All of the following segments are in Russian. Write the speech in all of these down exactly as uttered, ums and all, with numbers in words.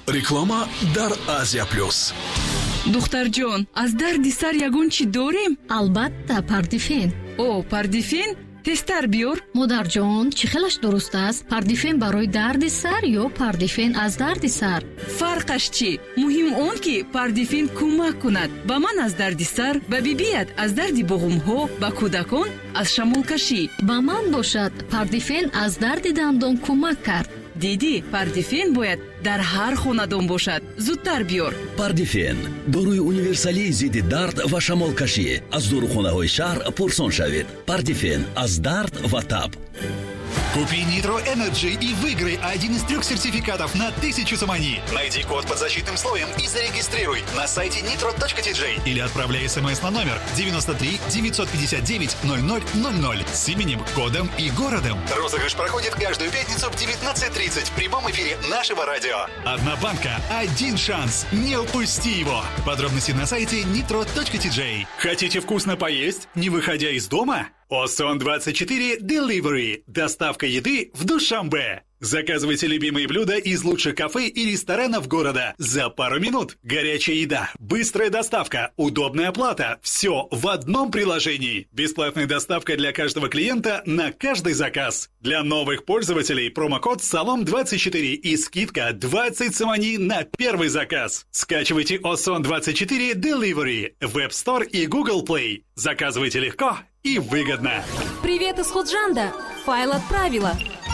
реклама дар Азия плюс. духтарҷон, аз дарди сар ягон чӣ дорем? албатта, пардифен. о пардифен тестар биёр. модарҷон, чӣ хелаш дуруст аст? Пардифен барои дарди сар ё пардифен аз дарди сар? фарқаш чӣ? муҳим он ки пардифен кӯмак кунад ба ман аз дарди сар, ба бибият аз дарди буғумҳо, ба кӯдакон аз шамолкашӣ. ба ман бошад, пардифен аз дарди дандон кӯмак кард. диди, пардифен бояд дар ҳар хонадон бошад. зудтар биёр. пардифен доруи универсалии зидди дард ва шамолкашӣ. аз дорухонаҳои шаҳр пурсон шавед. пардифен аз дард ва таб. Купи Nitro Energy и выиграй один из трех сертификатов на тысячу самани. Найди код под защитным слоем и зарегистрируй на сайте нитро точка ти джей или отправляй смс на номер девяносто три девятьсот пятьдесят девять ноль ноль ноль ноль с именем, кодом и городом. Розыгрыш проходит каждую пятницу в девятнадцать тридцать в прямом эфире нашего радио. Одна банка, один шанс. Не упусти его. Подробности на сайте нитро точка ти джей. Хотите вкусно поесть, не выходя из дома? Осон двадцать четыре Delivery. Доставка еды в Душанбе. Заказывайте любимые блюда из лучших кафе и ресторанов города за пару минут. Горячая еда, быстрая доставка, удобная оплата. Все в одном приложении. Бесплатная доставка для каждого клиента на каждый заказ. Для новых пользователей промокод Салом двадцать четыре и скидка двадцать самани на первый заказ. Скачивайте Осон двадцать четыре Delivery в App Store и Google Play. Заказывайте легко и выгодно. Привет из Худжанда. Файл отправила.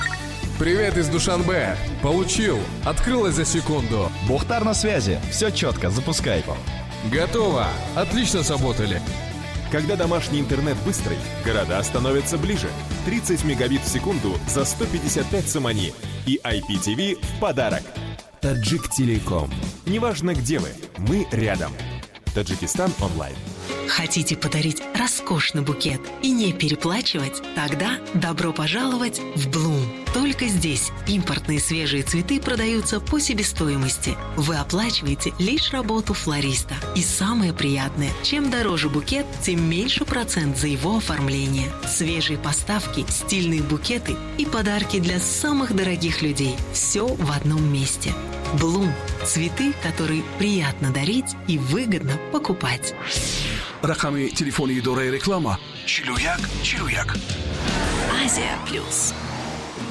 Привет из Душанбе. Получил. Открылось за секунду. Бухтар на связи. Все четко. Запускай. Готово. Отлично сработали. Когда домашний интернет быстрый, города становятся ближе. тридцать мегабит в секунду за сто пятьдесят пять самани. И ай пи ти ви в подарок. Таджик Телеком. Неважно где вы, мы рядом. Таджикистан онлайн. Хотите подарить роскошный букет и не переплачивать? Тогда добро пожаловать в Bloom. Только здесь импортные свежие цветы продаются по себестоимости. Вы оплачиваете лишь работу флориста. И самое приятное, чем дороже букет, тем меньше процент за его оформление. Свежие поставки, стильные букеты и подарки для самых дорогих людей. Все в одном месте. Bloom. Цветы, которые приятно дарить и выгодно покупать. рақами телефони идораи реклама чилу як чилу як. Азия плюс.